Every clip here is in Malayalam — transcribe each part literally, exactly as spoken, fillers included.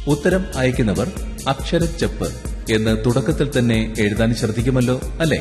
ഉത്തരം അയക്കുന്നവർ അക്ഷരച്ചെപ്പ് എന്ന് തുടക്കത്തിൽ തന്നെ എഴുതാൻ ശ്രദ്ധിക്കുമല്ലോ അല്ലേ?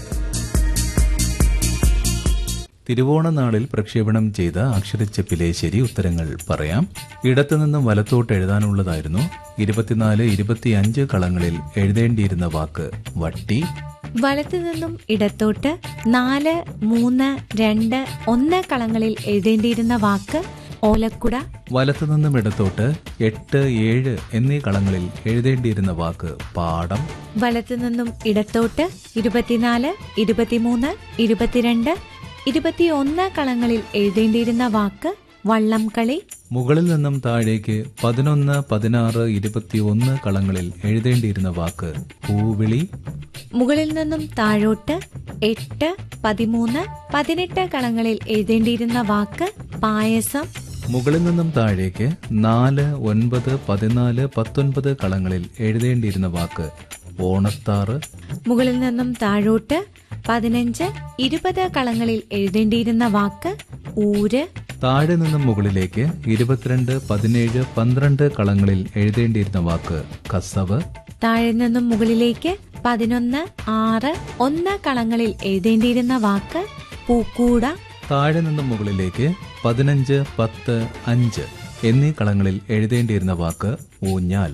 തിരുവോണനാളിൽ പ്രക്ഷേപണം ചെയ്ത അക്ഷരച്ചെപ്പിലെ ശരി ഉത്തരങ്ങൾ പറയാം. ഇടത്തുനിന്നും വലത്തോട്ട് എഴുതാനുള്ളതായിരുന്നു. ഇരുപത്തിനാല് ഇരുപത്തിയഞ്ച് കളങ്ങളിൽ എഴുതേണ്ടിയിരുന്ന വാക്ക് വട്ടി. വലത്തു നിന്നും ഇടത്തോട്ട് നാല് മൂന്ന് രണ്ട് ഒന്ന് കളങ്ങളിൽ എഴുതേണ്ടിയിരുന്ന വാക്ക് ഓലക്കുട. വലത്തുനിന്നും ഇടത്തോട്ട് എട്ട് ഏഴ് എന്നീ കളങ്ങളിൽ എഴുതേണ്ടിയിരുന്ന വാക്ക് പാടം. വലത്തു നിന്നും ഇടത്തോട്ട് ഇരുപത്തിനാല് ഇരുപത്തിമൂന്ന് ഇരുപത്തിരണ്ട് ഇരുപത്തിയൊന്ന് കളങ്ങളിൽ എഴുതേണ്ടിയിരുന്ന വാക്ക് വള്ളംകളി. മുകളിൽ നിന്നും താഴേക്ക് പതിനൊന്ന് പതിനാറ് ഇരുപത്തിയൊന്ന് കളങ്ങളിൽ എഴുതേണ്ടിയിരുന്ന വാക്ക് പൂവിളി. മുകളിൽ നിന്നും താഴോട്ട് എട്ട് പതിമൂന്ന് പതിനെട്ട് കളങ്ങളിൽ എഴുതേണ്ടിയിരുന്ന വാക്ക് പായസം. മുകളിൽ നിന്നും താഴേക്ക് നാല് ഒൻപത് പതിനാല് പത്തൊൻപത് കളങ്ങളിൽ എഴുതേണ്ടിയിരുന്ന വാക്ക് ഓണത്താറ്. മുകളിൽ നിന്നും താഴോട്ട് പതിനഞ്ച് ഇരുപത് കളങ്ങളിൽ എഴുതേണ്ടിയിരുന്ന വാക്ക് ഊര്. താഴെ നിന്നും മുകളിലേക്ക് ഇരുപത്തിരണ്ട് പതിനേഴ് പന്ത്രണ്ട് കളങ്ങളിൽ എഴുതേണ്ടിയിരുന്ന വാക്ക് കസവ്. താഴെ നിന്നും മുകളിലേക്ക് പതിനൊന്ന് ആറ് ഒന്ന് കളങ്ങളിൽ എഴുതേണ്ടിയിരുന്ന വാക്ക് പൂക്കൂട. താഴെ നിന്നും മുകളിലേക്ക് പതിനഞ്ച് പത്ത് അഞ്ച് എന്നീ കളങ്ങളിൽ എഴുതേണ്ടിയിരുന്ന വാക്ക് ഊഞ്ഞാൽ.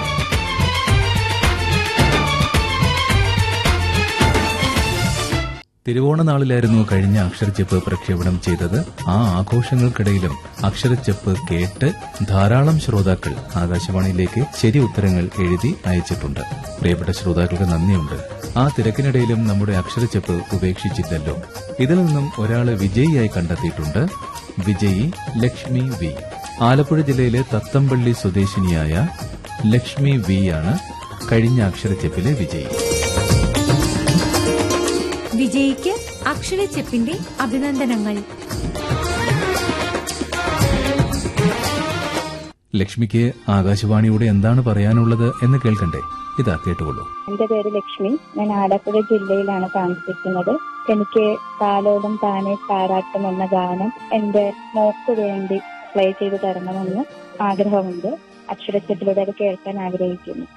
തിരുവോണനാളിലായിരുന്നു കഴിഞ്ഞ അക്ഷരച്ചെപ്പ് പ്രക്ഷേപണം ചെയ്തത്. ആ ആഘോഷങ്ങൾക്കിടയിലും അക്ഷരച്ചെപ്പ് കേട്ട് ധാരാളം ശ്രോതാക്കൾ ആകാശവാണിയിലേക്ക് ശരി ഉത്തരങ്ങൾ എഴുതി അയച്ചിട്ടുണ്ട്. പ്രിയപ്പെട്ട ശ്രോതാക്കൾക്ക് നന്ദിയുണ്ട്. ആ തിരക്കിനിടയിലും നമ്മുടെ അക്ഷരച്ചെപ്പ് ഉപേക്ഷിച്ചില്ലല്ലോ. ഇതിൽ നിന്നും ഒരാളെ വിജയിയായി കണ്ടെത്തിയിട്ടുണ്ട്. വിജയി ലക്ഷ്മി വി. ആലപ്പുഴ ജില്ലയിലെ തത്തമ്പള്ളി സ്വദേശിനിയായ ലക്ഷ്മി വി ആണ് കഴിഞ്ഞ അക്ഷരച്ചെപ്പിലെ വിജയി. വിജയിക്ക് അക്ഷരച്ചെപ്പിന്റെ അഭിനന്ദനങ്ങൾ. ലക്ഷ്മിക്ക് ആകാശവാണിയോട് എന്താണ് പറയാനുള്ളത് എന്ന് കേൾക്കണ്ടേ? ഇതാ കേട്ടുകൊള്ളൂ. എന്റെ പേര് ലക്ഷ്മി. ഞാൻ ആലപ്പുഴ ജില്ലയിലാണ് താമസിക്കുന്നത്. എനിക്ക് താലോലം താനെ താരാട്ടം എന്ന ഗാനം എന്റെ മോക്ക് വേണ്ടി പ്ലേ ചെയ്ത് തരണമെന്ന് ആഗ്രഹമുണ്ട്. അക്ഷരച്ചെപ്പിലൂടെ അത് കേൾക്കാൻ ആഗ്രഹിക്കുന്നു.